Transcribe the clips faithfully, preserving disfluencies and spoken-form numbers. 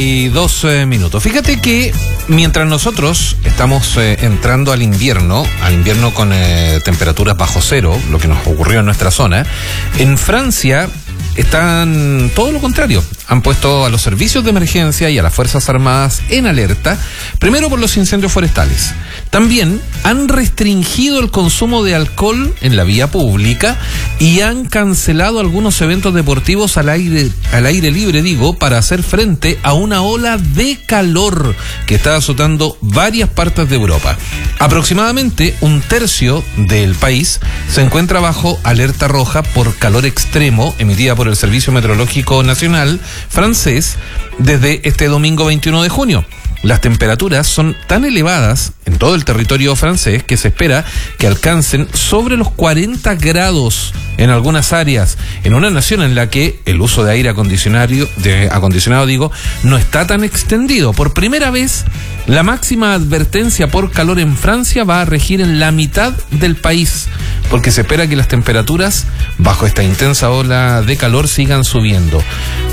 Y dos eh, minutos. Fíjate que mientras nosotros estamos eh, entrando al invierno, al invierno con eh, temperaturas bajo cero, lo que nos ocurrió en nuestra zona, en Francia están todo lo contrario. Han puesto a los servicios de emergencia y a las Fuerzas Armadas en alerta, primero por los incendios forestales. También han restringido el consumo de alcohol en la vía pública y han cancelado algunos eventos deportivos al aire, al aire libre, digo, para hacer frente a una ola de calor que está azotando varias partes de Europa. Aproximadamente un tercio del país se encuentra bajo alerta roja por calor extremo emitida por el Servicio Meteorológico Nacional francés desde este domingo veintiuno de junio. Las temperaturas son tan elevadas en todo el territorio francés que se espera que alcancen sobre los cuarenta grados en algunas áreas, en una nación en la que el uso de aire acondicionado, de acondicionado digo, no está tan extendido. Por primera vez, la máxima advertencia por calor en Francia va a regir en la mitad del país, porque se espera que las temperaturas bajo esta intensa ola de calor sigan subiendo.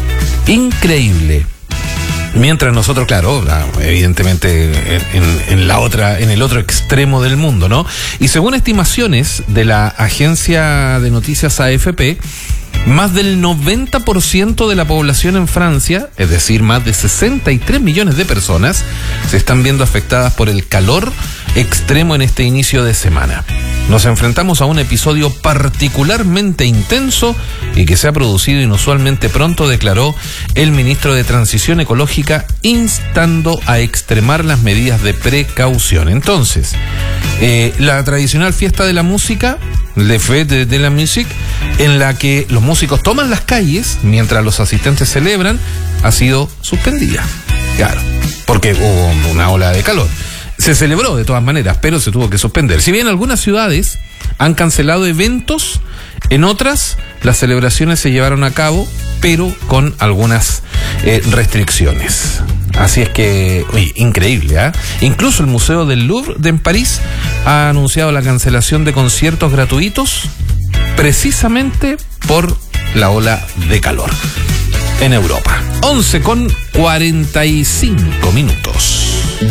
Increíble. Mientras nosotros, claro, evidentemente en, en la otra, en el otro extremo del mundo, ¿no? Y según estimaciones de la agencia de noticias A F P, más del noventa por ciento de la población en Francia, es decir, más de sesenta y tres millones de personas, se están viendo afectadas por el calor extremo en este inicio de semana. Nos enfrentamos a un episodio particularmente intenso y que se ha producido inusualmente pronto, declaró el ministro de Transición Ecológica, instando a extremar las medidas de precaución. Entonces, eh, la tradicional fiesta de la música, Le Fête de la Musique, en la que los músicos toman las calles mientras los asistentes celebran, ha sido suspendida. Claro, porque hubo una ola de calor. Se celebró de todas maneras, pero se tuvo que suspender. Si bien algunas ciudades han cancelado eventos, en otras las celebraciones se llevaron a cabo, pero con algunas eh, restricciones. Así es que, oye, increíble, ¿eh? Incluso el Museo del Louvre de en París ha anunciado la cancelación de conciertos gratuitos precisamente por la ola de calor en Europa. once con cuarenta y cinco minutos.